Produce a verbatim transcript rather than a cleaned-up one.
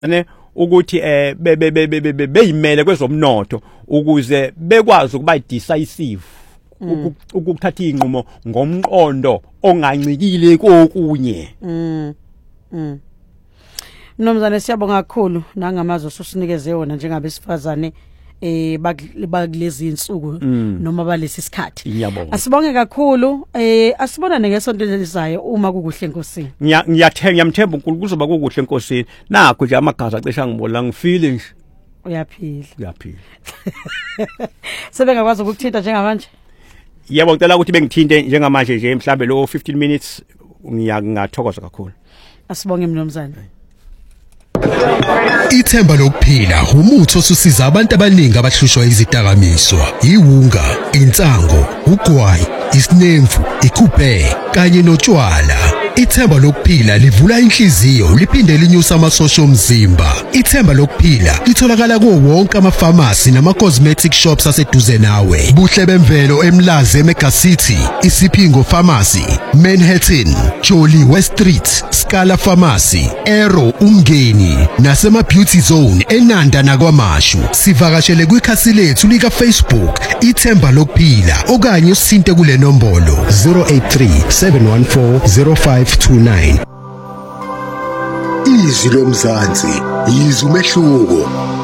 ne ukuthi eh beyimele kwezomnotho ukuze bekwazi ukuba decisive ukuthatha inqumo ngomqondo ongancikile kokunye. Mm. Mm. Nomzane siyabonga kakhulu nangamazwi osusinikeze wona njengabesifazane eh bakulezi insuku noma balesi sikhathi. Asibonge kakhulu eh asibonane ngesonto elizayo uma kukuhle enkosini. Ngiyathenga ngiyamthemba uNkulunkulu kuzoba kukuhle enkosini. Nakho nje amagazi acisha ngibona ngifeel nje. Uyaphila. Uyaphila. Sebengakwazi ukukuthinta njengamanje? Yebo ngicela ukuthi bengithinte njengamanje nje mhlambe lo fifteen minutes ngiyangathokoza kakhulu. Asibonge mnumzane. Ithemba lokuphila umuthi osusiza abantu abaningi abahlushwa izidakamizwa, iwunga, insango, ugwayi, isinemfu, ikuphe kanye notshwala. Ithemba lokuphila livula inhliziyo liphinde linyusa amasosha omzimba. Ithemba lokuphila litholakala kuwo wonke ama-pharmacy nama-cosmetic shops aseduze nawe. Buhle bemvelo eMlazi eMega City, Isipingo Pharmacy, Manhattan, Jolly West Street, Scala Pharmacy, Arrow Umngeni nasema Beauty Zone eNanda nakwaMashu. Sivakashele kwikhasi lethu lika Facebook Ithemba lokuphila okanye usinte kule nombolo zero eight three seven one four zero five two nine. Izwi lomzansi, izwi umehluko.